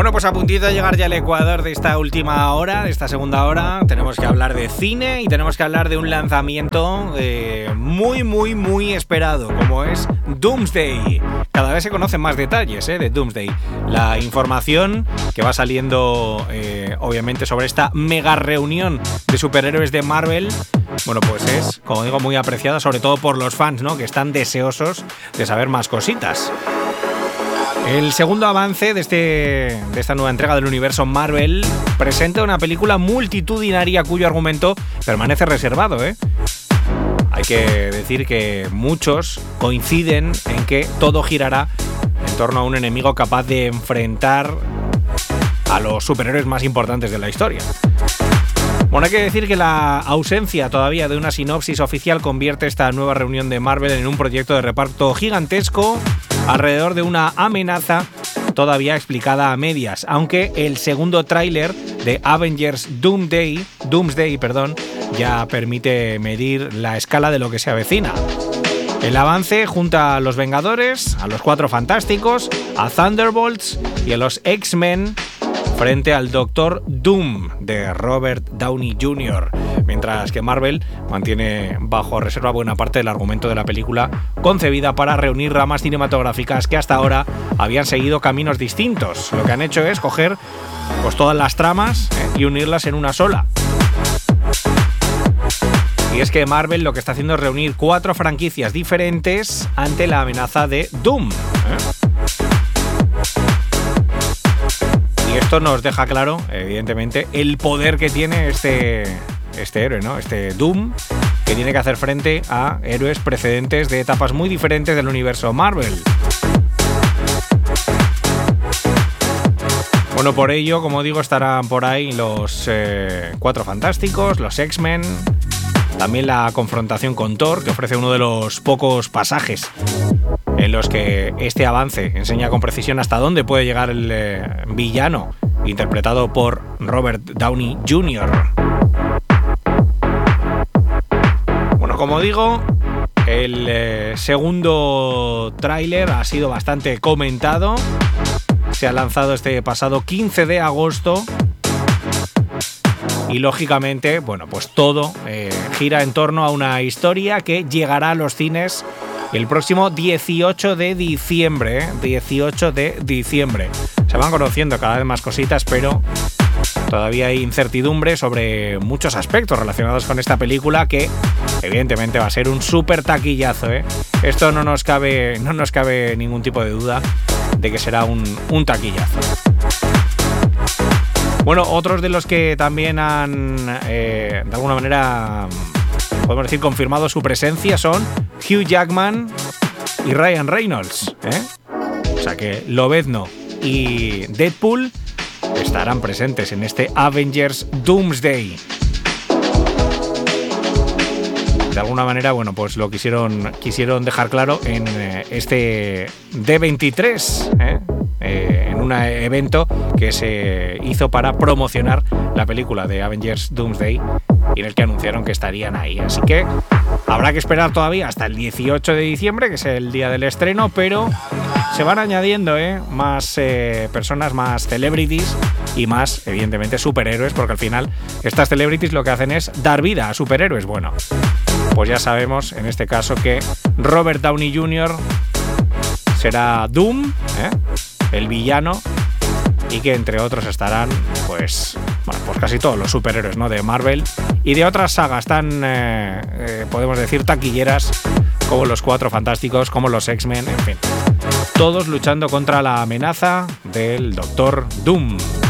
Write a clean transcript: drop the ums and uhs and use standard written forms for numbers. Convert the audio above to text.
Bueno, pues a puntito de llegar ya al Ecuador de esta última hora, de esta segunda hora, tenemos que hablar de cine y tenemos que hablar de un lanzamiento muy esperado, como es Doomsday. Cada vez se conocen más detalles de Doomsday. La información que va saliendo, obviamente, sobre esta mega reunión de superhéroes de Marvel, bueno, pues es, como digo, muy apreciada, sobre todo por los fans, ¿no?, que están deseosos de saber más cositas. El segundo avance de esta nueva entrega del universo Marvel presenta una película multitudinaria cuyo argumento permanece reservado, Hay que decir que muchos coinciden en que todo girará en torno a un enemigo capaz de enfrentar a los superhéroes más importantes de la historia. Bueno, hay que decir que la ausencia todavía de una sinopsis oficial convierte esta nueva reunión de Marvel en un proyecto de reparto gigantesco alrededor de una amenaza todavía explicada a medias, aunque el segundo tráiler de Avengers Doomsday, ya permite medir la escala de lo que se avecina. El avance junta a los Vengadores, a los Cuatro Fantásticos, a Thunderbolts y a los X-Men frente al Doctor Doom de Robert Downey Jr., mientras que Marvel mantiene bajo reserva buena parte del argumento de la película, concebida para reunir ramas cinematográficas que hasta ahora habían seguido caminos distintos. Lo que han hecho es coger pues todas las tramas y unirlas en una sola. Y es que Marvel lo que está haciendo es reunir 4 franquicias diferentes ante la amenaza de Doom. Y esto nos deja claro, evidentemente, el poder que tiene este héroe, ¿no? Este Doom, que tiene que hacer frente a héroes precedentes de etapas muy diferentes del universo Marvel. Bueno, por ello, como digo, estarán por ahí los Cuatro Fantásticos, los X-Men, también la confrontación con Thor, que ofrece uno de los pocos pasajes en los que este avance enseña con precisión hasta dónde puede llegar el villano, interpretado por Robert Downey Jr. Bueno, como digo, el segundo tráiler ha sido bastante comentado. Se ha lanzado este pasado 15 de agosto. Y lógicamente, bueno, pues todo gira en torno a una historia que llegará a los cines el próximo 18 de diciembre. 18 de diciembre. Se van conociendo cada vez más cositas, pero todavía hay incertidumbre sobre muchos aspectos relacionados con esta película que evidentemente va a ser un súper taquillazo, Esto no nos cabe ningún tipo de duda de que será un taquillazo. Bueno, otros de los que también han, de alguna manera, podemos decir, confirmado su presencia son Hugh Jackman y Ryan Reynolds, O sea que Lobezno y Deadpool estarán presentes en este Avengers Doomsday. De alguna manera, bueno, pues lo quisieron dejar claro en este D23, en un evento que se hizo para promocionar la película de Avengers Doomsday y en el que anunciaron que estarían ahí. Así que habrá que esperar todavía hasta el 18 de diciembre, que es el día del estreno, pero se van añadiendo más personas, más celebrities y más, evidentemente, superhéroes, porque al final estas celebrities lo que hacen es dar vida a superhéroes. Bueno, pues ya sabemos en este caso que Robert Downey Jr. será Doom, el villano, y que entre otros estarán pues casi todos los superhéroes, ¿no?, de Marvel y de otras sagas tan, podemos decir, taquilleras, como los Cuatro Fantásticos, como los X-Men, en fin, todos luchando contra la amenaza del Doctor Doom.